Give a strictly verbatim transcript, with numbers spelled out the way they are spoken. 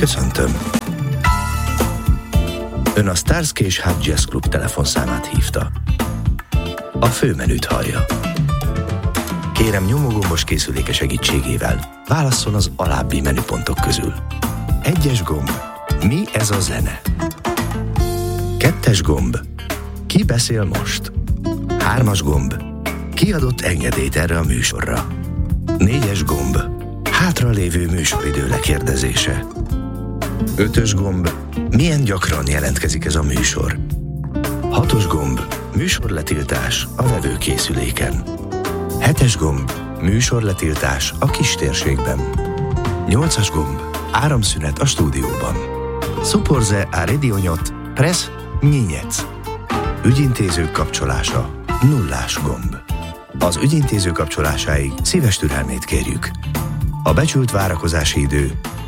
Köszöntöm. Ön a Starsky és Hutch Jazz Club telefonszámát hívta. A főmenüt hallja. Kérem, nyomógombos készüléke segítségével válasszon az alábbi menüpontok közül. Egyes gomb. Mi ez a zene? Kettes gomb. Ki beszél most? Hármas gomb. Ki adott engedélyt erre a műsorra? Négyes gomb. Hátralévő műsoridő lekérdezése. Ötös gomb. Milyen gyakran jelentkezik ez a műsor? Hatos gomb. Műsorletiltás a vevőkészüléken. Hetes gomb. Műsorletiltás a kistérségben. Nyolcas gomb. Áramszünet a stúdióban. Szuporze a redionyot, press nyínyec. Ügyintézők kapcsolása. Nullás gomb. Az ügyintéző kapcsolásáig szíves türelmét kérjük. A becsült várakozási idő